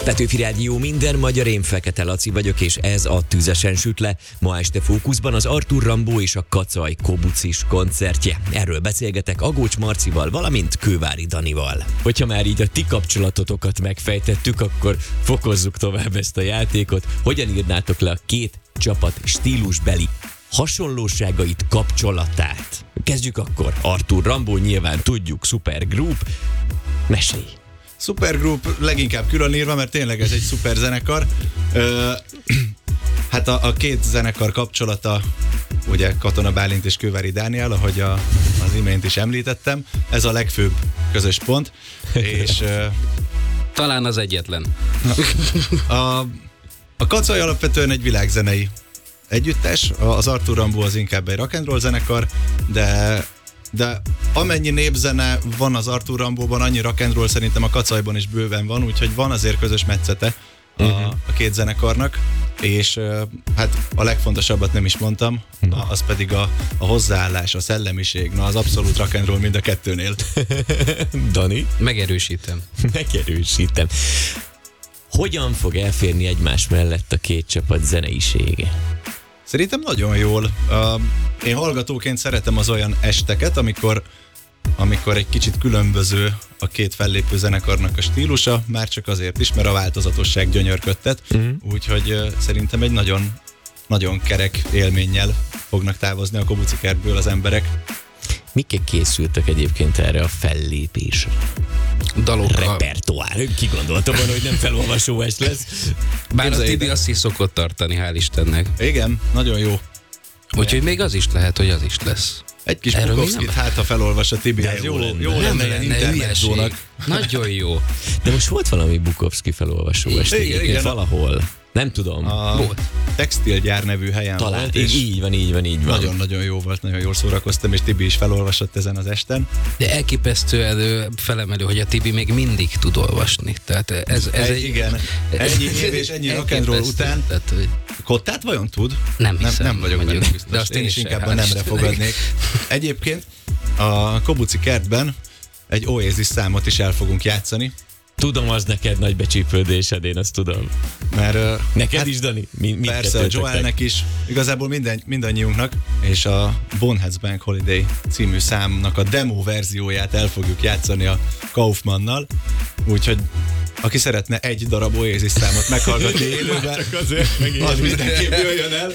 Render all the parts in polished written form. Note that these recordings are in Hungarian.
Petőfi Rádió, minden magyar, én Fekete Laci vagyok, és ez a Tüzesen süt le. Ma este fókuszban az Arthur Rimbaud és a Kacaj Kobucis koncertje. Erről beszélgetek Agócs Marcival, valamint Kővári Danival. Hogyha már így a ti kapcsolatotokat megfejtettük, akkor fokozzuk tovább ezt a játékot. Hogyan írnátok le a két csapat stílusbeli hasonlóságait, kapcsolatát? Kezdjük akkor. Arthur Rimbaud, nyilván tudjuk, supergroup. Mesélj! Supergroup leginkább különírva, mert tényleg ez egy szuper zenekar. Hát a két zenekar kapcsolata, ugye Katona Bálint és Kővári Dániel, ahogy az imént is említettem, ez a legfőbb közös pont. És talán az egyetlen. A Kacaj alapvetően egy világzenei együttes, az Arthur Rimbaud az inkább egy rock and roll zenekar, de amennyi népzene van az Arthur Rimbaudban, annyi rock and roll szerintem a Kacajban is bőven van, úgyhogy van azért közös metszete a két zenekarnak, és hát a legfontosabbat nem is mondtam, az pedig a hozzáállás, a szellemiség, az abszolút rock and roll mind a kettőnél. Dani? Megerősítem. Hogyan fog elférni egymás mellett a két csapat zeneisége? Szerintem nagyon jól. Én hallgatóként szeretem az olyan esteket, amikor egy kicsit különböző a két fellépő zenekarnak a stílusa, már csak azért is, mert a változatosság gyönyörködtet, úgyhogy szerintem egy nagyon, nagyon kerek élménnyel fognak távozni a Kobuci kertből az emberek. Mikkel készültek egyébként erre a fellépésre? Dalokkal. Repertoár. Ki gondolta volna, hogy nem felolvasó est lesz. Bár a Tibi azt is szokott tartani, hál' Istennek. Igen, nagyon jó. Úgyhogy még az is lehet, hogy az is lesz. Egy kis Bukowskit, hát ha felolvas a Tibi, ez jó lenne ilyen internetzónak. Nagyon jó. De most volt valami Bukowski felolvasó est. Igen. Valahol. Nem tudom. Volt. Textilgyár nevű helyen talán volt. És így van. Nagyon-nagyon jó volt, nagyon jól szórakoztam, és Tibi is felolvasott ezen az esten. De elképesztő felemelő, hogy a Tibi még mindig tud olvasni. Tehát ez igen. Ennyi év és ennyi rock and roll után. Tehát, hogy... Kottát vajon tud? Nem hiszem. Nem vagyok benne biztos. De azt én is inkább a nemre fogadnék. Egyébként a Kobuci kertben egy Oasis számot is el fogunk játszani. Tudom, az neked nagy becsípődésed, én azt tudom. Mert neked is, Dani? Persze, a Joelnek is, igazából mindannyiunknak, és a Boneheads Bank Holiday című számnak a demo verzióját el fogjuk játszani a Kaufmannnal, úgyhogy aki szeretne egy darab Oasis számot meghallgatni élőben, az mindenképp jöjjön el.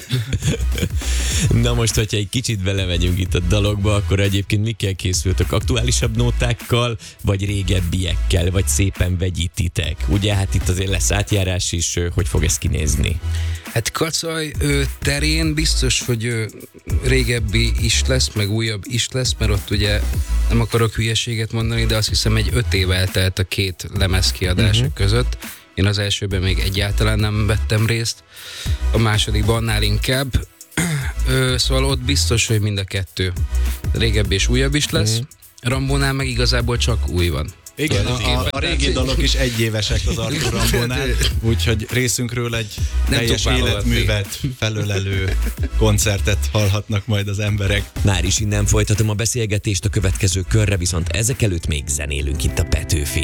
Na most, hogyha egy kicsit belemegyünk itt a dalokba, akkor egyébként mikkel készültök? Aktuálisabb nótákkal, vagy régebbiekkel, vagy szépen vegyítitek? Ugye, hát itt azért lesz átjárás is, hogy fog ez kinézni? Hát Kacaj terén biztos, hogy régebbi is lesz, meg újabb is lesz, mert ott ugye nem akarok hülyeséget mondani, de azt hiszem egy 5 év eltelt a két lemez kiadása között. Én az elsőben még egyáltalán nem vettem részt, a másodikban annál inkább. Szóval ott biztos, hogy mind a kettő régebbi és újabb is lesz. Rimbaudnál meg igazából csak új van. Igen, a régi dalok is egyévesek az Arthur Rimbaudnál, úgyhogy részünkről egy teljes életművet felölelő koncertet hallhatnak majd az emberek. Már is innen folytatom a beszélgetést a következő körre, viszont ezek előtt még zenélünk itt a Petőfin.